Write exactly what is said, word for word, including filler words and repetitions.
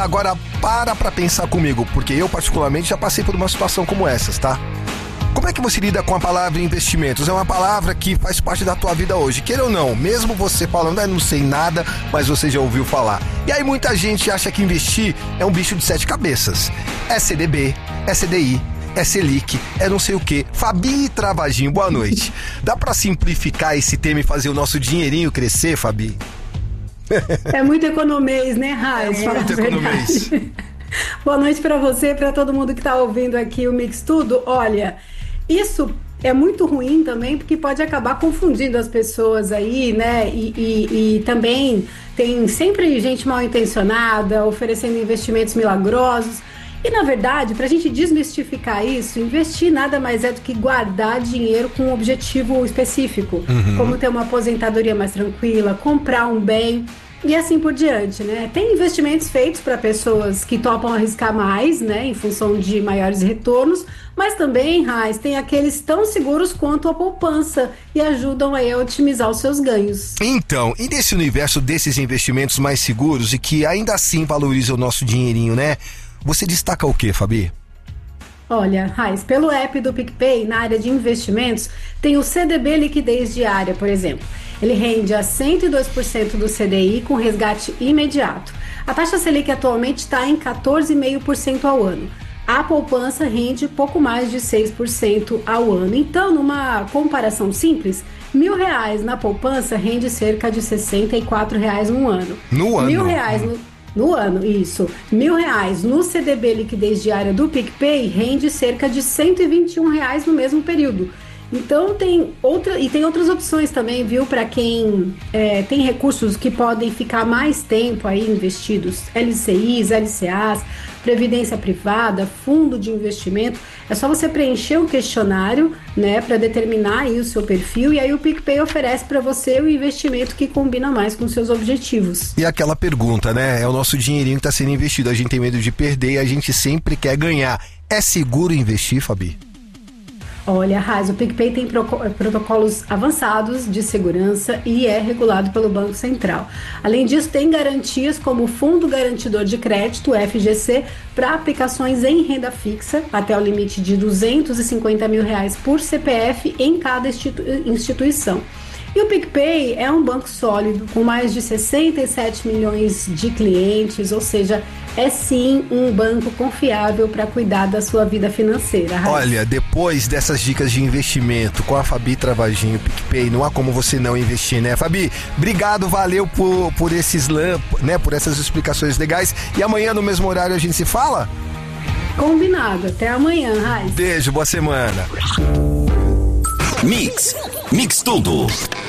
Tá, agora para pra pensar comigo, porque eu particularmente já passei por uma situação como essas, tá? Como é que você lida com a palavra investimentos? É uma palavra que faz parte da tua vida hoje, queira ou não, mesmo você falando, ah, não sei nada, mas você já ouviu falar. E aí muita gente acha que investir é um bicho de sete cabeças. É C D B, é C D I, é Selic, é não sei o que. Fabi Travagin, boa noite. Dá pra simplificar esse tema e fazer o nosso dinheirinho crescer, Fabi? É muito economês, né, Raiz? É muito economês. Boa noite para você, para todo mundo que está ouvindo aqui o Mix Tudo. Olha, isso é muito ruim também, porque pode acabar confundindo as pessoas aí, né? E, e, e também tem sempre gente mal intencionada oferecendo investimentos milagrosos. E, na verdade, para a gente desmistificar isso, investir nada mais é do que guardar dinheiro com um objetivo específico, uhum. como ter uma aposentadoria mais tranquila, comprar um bem e assim por diante, né? Tem investimentos feitos para pessoas que topam arriscar mais, né, em função de maiores retornos, mas também, Raiz, tem aqueles tão seguros quanto a poupança e ajudam aí a otimizar os seus ganhos. Então, e nesse universo desses investimentos mais seguros e que ainda assim valorizam o nosso dinheirinho, né? Você destaca o que, Fabi? Olha, Raiz, pelo app do PicPay, na área de investimentos, tem o C D B Liquidez Diária, por exemplo. Ele rende a cento e dois por cento do C D I com resgate imediato. A taxa Selic atualmente está em quatorze vírgula cinco por cento ao ano. A poupança rende pouco mais de seis por cento ao ano. Então, numa comparação simples, mil reais na poupança rende cerca de sessenta e quatro reais no ano. No ano? Mil reais no... No ano, isso. Mil reais no C D B Liquidez Diária do PicPay rende cerca de cento e vinte e um reais no mesmo período. Então tem outra, e tem outras opções também, viu, para quem é, tem recursos que podem ficar mais tempo aí investidos, L C Is, L C As, previdência privada, fundo de investimento. É só você preencher um questionário, né, para determinar aí o seu perfil, e aí o PicPay oferece para você o investimento que combina mais com seus objetivos. E aquela pergunta, né, é o nosso dinheirinho que está sendo investido, a gente tem medo de perder e a gente sempre quer ganhar. É seguro investir, Fabi? Olha, Raiz, o PicPay tem protocolos avançados de segurança e é regulado pelo Banco Central. Além disso, tem garantias como o Fundo Garantidor de Crédito, F G C, para aplicações em renda fixa, até o limite de duzentos e cinquenta mil reais por C P F em cada institu- instituição. E o PicPay é um banco sólido, com mais de sessenta e sete milhões de clientes, ou seja, é sim um banco confiável para cuidar da sua vida financeira. Raíssa. Olha, depois dessas dicas de investimento com a Fabi Travagin, o PicPay, não há como você não investir, né, Fabi? Obrigado, valeu por, por esses né, por essas explicações legais. E amanhã no mesmo horário a gente se fala? Combinado, até amanhã, Raíssa. Beijo, boa semana. Mix, Mix Tudo.